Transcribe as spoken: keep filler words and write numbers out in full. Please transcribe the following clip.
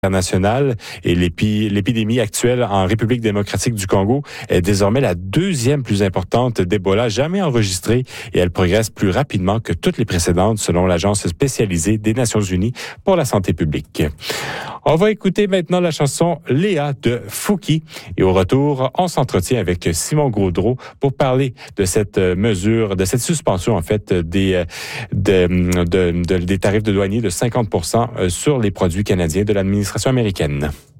internationale et l'épi, l'épidémie actuelle en République démocratique du Congo est désormais la deuxième plus importante d'Ebola jamais enregistrée et elle progresse plus rapidement que toutes les précédentes selon l'Agence spécialisée des Nations Unies pour la santé publique. On va écouter maintenant la chanson Léa de Fouki et au retour, on s'entretient avec Simon Gaudreault pour parler de cette mesure, de cette suspension en fait des, de, de, de, des tarifs de douaniers de cinquante pour cent sur les produits canadiens de l'administration américaine.